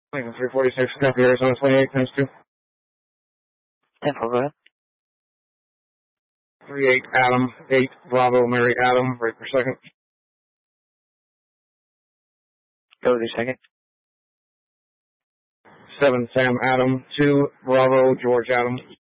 Lincoln 346, copy Arizona 28, times 2. 10-4, go ahead. 38 Adam, 8 Bravo Mary Adam, right per second. Go with your second. 7 Sam Adam, 2 Bravo George Adam.